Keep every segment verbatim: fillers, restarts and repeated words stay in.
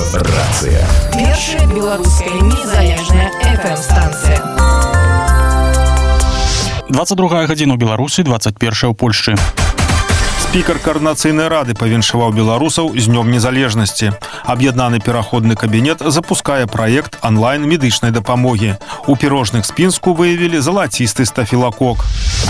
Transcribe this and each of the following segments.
Радыё-рацыя. Першая беларуская незалежная эф эм-станцыя. двадцать другая гадзіна ў Беларусі, двадцать першая ў Польшчы. Спікер Коордынацыйнай рады павіншаваў беларусаў з днём незалежнасці. Аб'яднаны пераходны кабінет запускае праект онлайн медычнай дапамогі. У пірожных з Пінску выявілі залацісты стафілакок.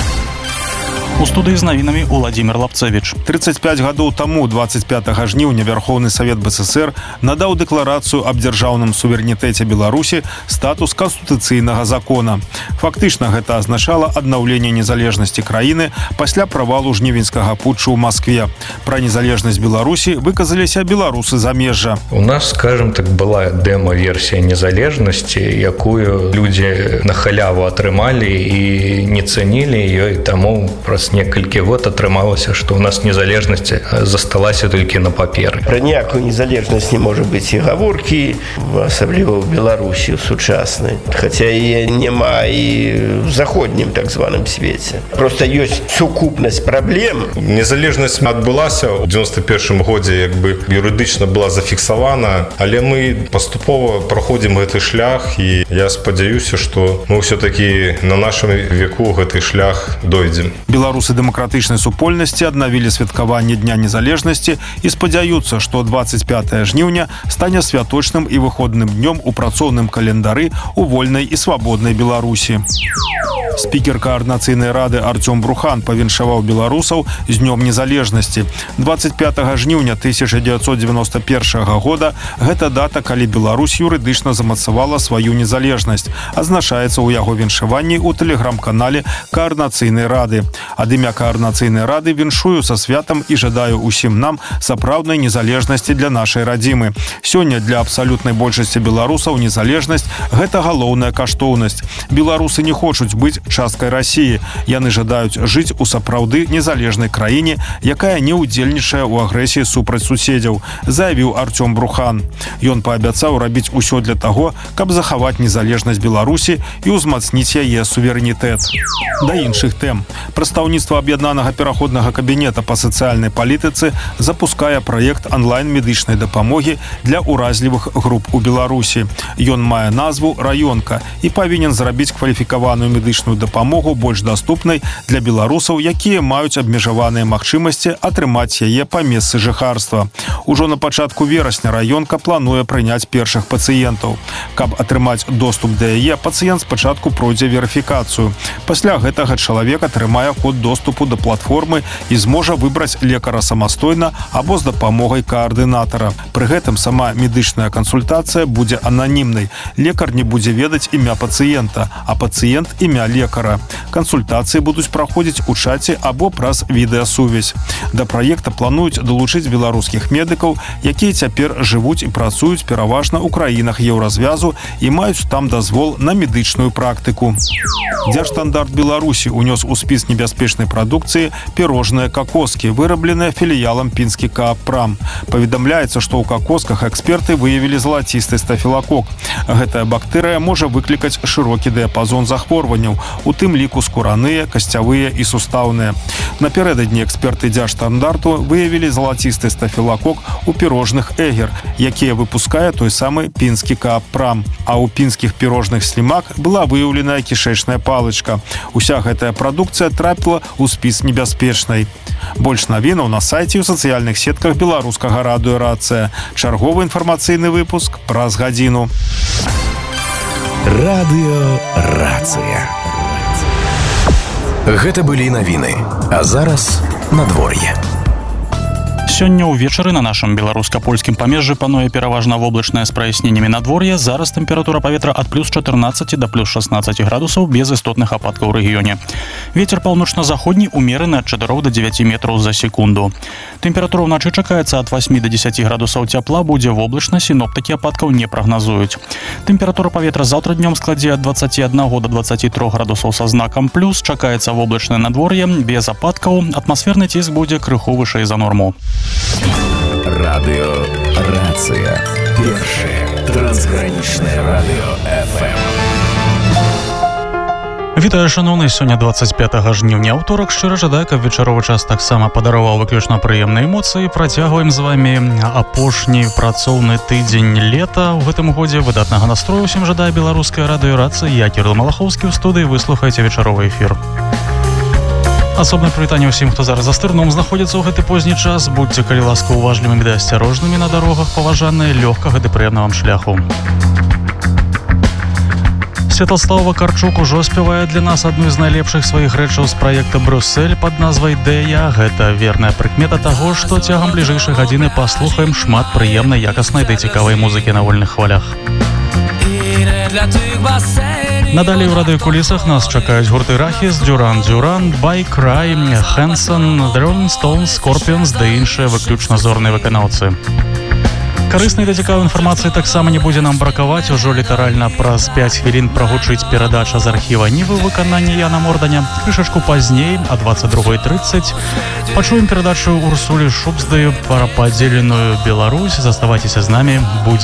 У студыі з навінамі Уладзімір Лапцэвіч. тридцать пять гадоў таму, двадцать пятага жніўня, Вярхоўны Савет бэ эс эсэр надаў дэкларацыю аб дзяржаўным суверэнітэце Беларусі статус канстытуцыйнага закона. Фактычна гэта азначала аднаўленне незалежнасці краіны пасля правалу жнівеньскага путчу ў Маскве. Пра незалежнасць Беларусі выказаліся беларусы замежжа. У нас, скажем так, была дэма-версія незалежнасці, якую людзі на халяву атрымалі і не цанілі ёй, таму праз некалькі год атрымалася, што ў нас незалежнасць засталася толькі на паперы. Пра ніякую незалежнасць не можа быць і гаворкі, асабліва ў Беларусі сучаснай. Хаця яе няма і ў заходнім так званым свеце. Проста ёсць сукупнасць праблем. Незалежнасць адбылася ў дзевяносто першым годзе, як бы юрыдычна была зафіксавана, але мы паступова праходзім гэты шлях, і я спадзяюся, што мы ўсё-такі на нашым веку гэты шлях дойдзем. Беларусы дэмакратычнай супольнасці аднавілі святкаванне Дня незалежнасці і спадзяюцца, што двадцать пятое жніўня стане святочным і выходным днём у працоўным календары у вольнай і свабоднай Беларусі. Спікер Коордынацыйнай рады Артём Брухан павіншаваў беларусаў з днём незалежнасці. двадцать пятага жніўня тысяча дзевяцьсот девяносто первого года гэта дата, калі Беларусь юрыдычна замацавала сваю незалежнасць, азначаецца ў яго віншаванні ў тэлеграм-канале Коордынацыйнай рады. Ад імя Коордынацыйнай рады віншую са святам і жадаю усім нам сапраўднай незалежнасці для нашай радзімы. Сёння для абсалютнай большасці беларусаў незалежнасць – гэта галоўная каштоўнасць. Беларусы не хочуць быць часткай Расіі. Яны жадаюць жыць у сапраўды незалежнай краіне, якая не ўдзельнічае ў агрэсіі супраць суседзяў, заявіў Артём Брухан. Ён паабяцаў рабіць усё для таго, каб захаваць незалежнасць Беларусі і ўзмацніць яе суверэнітэт. Да іншых тэм. Прадстаўніцтва аб'яднанага пераходнага кабінета па сацыяльнай палітыцы запускае праект онлайн-медычнай дапамогі для ўразлівых груп у Беларусі. Ён мае назву «Раёнка» і павінен зрабіць кваліфікаваную медычную дапамогу больш даступнай для беларусаў, якія маюць абмежаваныя магчымасці атрымаць яе па месцы жыхарства. Ужо на пачатку верасня «Раёнка» плануе прыняць першых пацыентаў. Каб атрымаць доступ да яе, пацыент спачатку пройдзе верыфікацыю. Пасля гэтага чалавек атрымае код доступу да платформы і зможа выбраць лекара самастойна або з дапамогай каардынатара. Пры гэтым сама медычная кансультацыя будзе ананімнай. Лекар не будзе ведаць імя пацыента, а пацыент імя лекара. Кансультацыі будуць праходзіць у чаце або праз відэасувязь. Да праекта плануюць далучыць беларускіх медыкаў, якія цяпер жывуць і працуюць пераважна ў краінах еўразвязу і маюць там дазвол на медычную практыку. Дзяржстандарт Беларусі унёс у спіс небяспечнай прадукцыі пірожныя какоскі, вырабленыя філіялам Пінскі Каапрам. Паведамляецца, што ў какосках эксперты выявілі залацісты стафілакок. Гэтая бактэрыя можа выклікаць шырокі дыяпазон захворванняў, у тым ліку скураныя, касцявыя і сустаўныя. Напярэдадні эксперты дзяржстандарту выявілі залацісты стафілакок у пірожных «Эгер», якія выпускае той самы Пінскі Каапрам. А ў пінскіх пірожных «Слімак» была выяўленая кішэчная палычка. Уся гэтая прадукцыя трапіла ў спіс небяспечнай. Больш навінаў на сайце і ў сацыяльных сетках беларускага радыё-рацыя. Чарговы інфармацыйны выпуск праз гадзіну. Радыё-рацыя. Гэта былі навіны. А зараз надвор'е. Сёння ўвечары на нашым беларуска-польскім памежжы пануе пераважна воблачнае з праясненнямі надвор'я. Зараз тэмпература паветра ад плюс чатырнаццаць да плюс шаснаццаць градусаў без істотных ападкаў у рэгіёне. Вецер паўночна-заходні умераны ад чатырох да дзевяці метраў за секунду. Тэмпература ўначы чакаецца ад васьмі да дзесяці градусаў цяпла, будзе воблачна, сіноптыкі ападкаў не прагназуюць. Тэмпература паветра заўтра днём складзе ад дваццаці аднаго да дваццаці трох градусаў са знакам плюс, чакаецца воблачнае надвор'е без ападкаў, атмасферны ціск будзе крыху вышэй за норму. Радыё-рацыя. Першае трансгранічнае радыё эф эм. Вітаю, шановны, сёння двадцать пятага жніўня, аўторак. Шчыра жадаю, каб вечаровы час таксама падараваў выключна прыемныя эмоцыі. Працягваем з вамі апошні працоўны тыдзень лета. У гэтым годзе выдатнага настрою усім жадае беларуская радыёрацыя. Я Кірыл Малахоўскі ў студыі, вы слухаеце вечаровы эфір. Асобнае прывітанне ўсім, хто зараз за стырном знаходзіцца ў гэты позні час. Будьце, калі ласка, уважлівымі ды асцярожнымі на дарогах, паважаныя, лёгкага ды прыемнага вам шляху. Святаслав Вакарчук ужо спявае для нас адну з найлепшых сваіх рэчаў з праекта «Брюссель» пад назвай «Дэя». Гэта верная прыкмета таго, што цягам бліжэйшай гадзіны паслухаем шмат прыемнай, якаснай ды цікавай музыкі на вольных хвалях. Надалей у радыёкулісах нас чакаюць гурты Рахіс, Дюран Дюран, Бай Край, Хэнсон, Rolling Stones, Scorpions ды іншыя выключна зорныя выканаўцы. Карыснай да цікавай інфармацыі таксама не будзе нам бракаваць. Ужо літаральна праз пяць хвілін прагучыць перадача з архіва Нівы ў выкананні Яна Морданя. Крышачку пазней, а двадцать другой тридцать, пачуем перадачу Урсулі Шубсды пра падзеленую Беларусь. Заставайцеся з намі, будзе